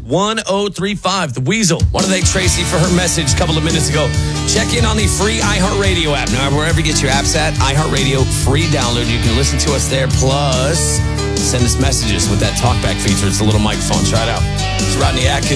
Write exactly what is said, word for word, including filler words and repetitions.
one oh three five. The Weasel. Want to thank Tracy for her message a couple of minutes ago. Check in on the free iHeartRadio app. Now, wherever you get your apps at, iHeartRadio, free download. You can listen to us there. Plus, send us messages with that talkback feature. It's a little microphone. Try it out. It's Rodney Atkins.